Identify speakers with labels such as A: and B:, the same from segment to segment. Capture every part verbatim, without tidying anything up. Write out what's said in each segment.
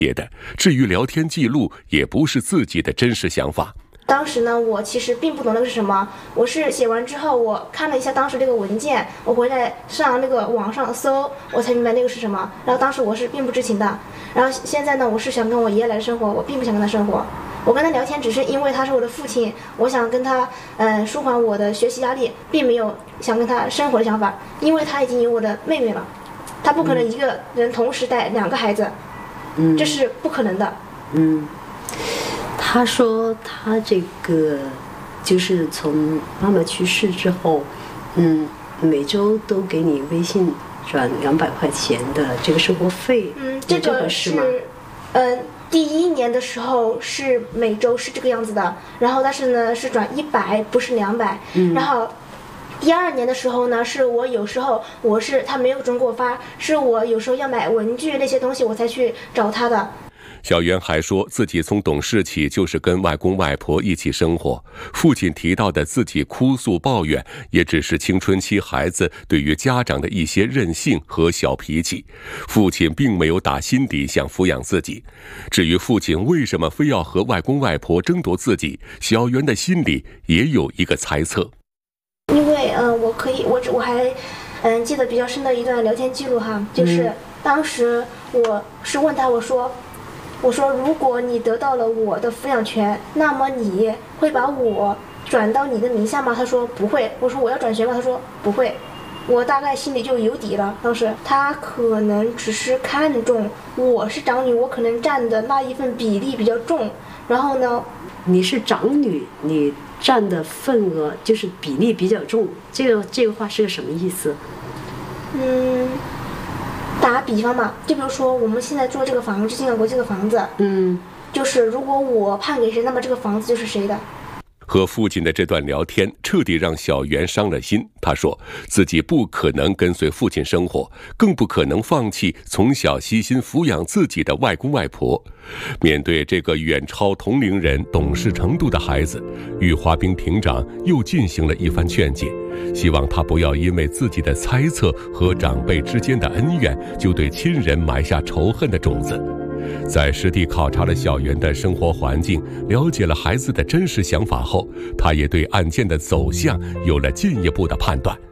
A: 写的，至于聊天记录，也不是自己的真实想法。
B: 当时呢，我其实并不懂那个是什么，我是写完之后，我看了一下当时这个文件，我回来上那个网上搜，我才明白那个是什么。然后当时我是并不知情的。然后现在呢，我是想跟我爷爷来生活，我并不想跟他生活。我跟他聊天只是因为他是我的父亲，我想跟他呃舒缓我的学习压力，并没有想跟他生活的想法，因为他已经有我的妹妹了，他不可能一个人同时带两个孩子，嗯，这是不可能的。
C: 嗯。他说他这个就是从妈妈去世之后，嗯，每周都给你微信转两百块钱的这个生活费，
B: 嗯，这个是，嗯、呃，第一年的时候是每周是这个样子的，然后但是呢是转一百，不是两百，嗯，然后第二年的时候呢，是我有时候我是他没有准给我发，是我有时候要买文具那些东西我才去找他的。
A: 小袁还说自己从懂事起就是跟外公外婆一起生活，父亲提到的自己哭诉抱怨也只是青春期孩子对于家长的一些任性和小脾气，父亲并没有打心底想抚养自己。至于父亲为什么非要和外公外婆争夺自己，小袁的心里也有一个猜测。
B: 因为嗯、呃，我可以我我还嗯、呃、记得比较深的一段聊天记录哈，就是当时我是问他，我说我说如果你得到了我的抚养权，那么你会把我转到你的名下吗？他说不会。我说我要转学吗？他说不会。我大概心里就有底了。当时他可能只是看重我是长女，我可能占的那一份比例比较重，然后呢，
C: 你是长女，你占的份额就是比例比较重，这个这个话是个什么意思？
B: 嗯。打比方嘛，就比如说我们现在住这个房子，金港国这个房子，嗯，就是如果我判给谁，那么这个房子就是谁的。
A: 和父亲的这段聊天彻底让小袁伤了心。他说自己不可能跟随父亲生活，更不可能放弃从小悉心抚养自己的外公外婆。面对这个远超同龄人懂事程度的孩子，玉华兵庭长又进行了一番劝解，希望他不要因为自己的猜测和长辈之间的恩怨，就对亲人埋下仇恨的种子。在实地考察了小袁的生活环境，了解了孩子的真实想法后，他也对案件的走向有了进一步的判断。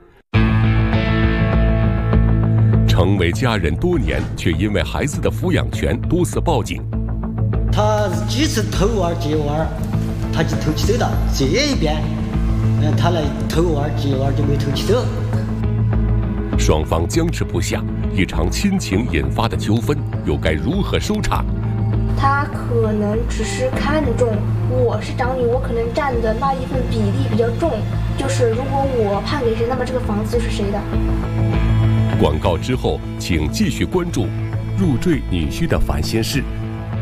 A: 成为家人多年，却因为孩子的抚养权多次报警。
D: 他几次偷娃接娃，他就偷起走了。这一边，嗯，他来偷娃接娃就没偷起走。
A: 双方僵持不下，一场亲情引发的纠纷又该如何收场？
B: 他可能只是看重我是长女，我可能占的那一份比例比较重，就是如果我判给谁，那么这个房子就是谁的。
A: 广告之后，请继续关注入赘女婿的烦心事。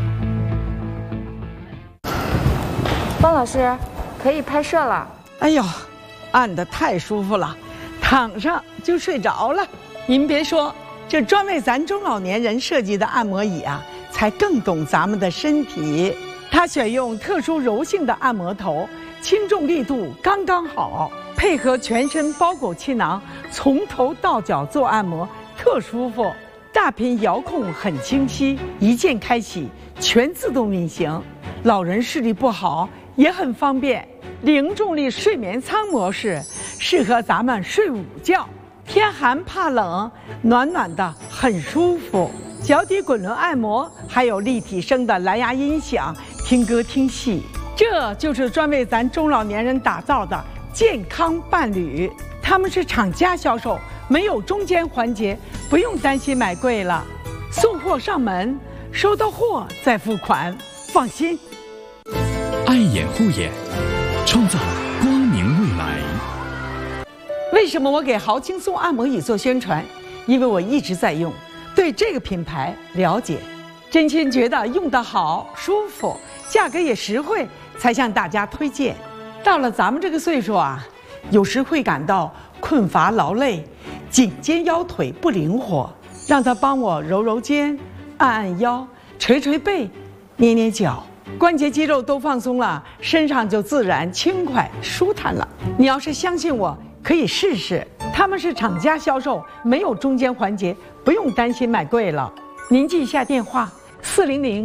E: 方老师，可以拍摄了。
F: 哎呦，按得太舒服了，躺上就睡着了。您别说，这专为咱中老年人设计的按摩椅啊，才更懂咱们的身体。它选用特殊柔性的按摩头，轻重力度刚刚好，配合全身包裹气囊，从头到脚做按摩特舒服。大屏遥控很清晰，一键开启，全自动运行。老人视力不好也很方便。零重力睡眠舱模式适合咱们睡午觉，天寒怕冷，暖暖的很舒服。脚底滚轮按摩，还有立体声的蓝牙音响，听歌听戏。这就是专为咱中老年人打造的健康伴侣。他们是厂家销售，没有中间环节，不用担心买贵了。送货上门，收到货再付款，放心。
G: 爱眼护眼，创造光明未来。
F: 为什么我给豪轻松按摩椅做宣传？因为我一直在用，对这个品牌了解，真心觉得用得好舒服，价格也实惠，才向大家推荐。到了咱们这个岁数啊，有时会感到困乏劳累，颈肩腰腿不灵活，让他帮我揉揉肩，按按腰，捶捶背，捏捏脚，关节肌肉都放松了，身上就自然轻快舒坦了。你要是相信我，可以试试。他们是厂家销售，没有中间环节，不用担心买贵了。您记一下电话：四零零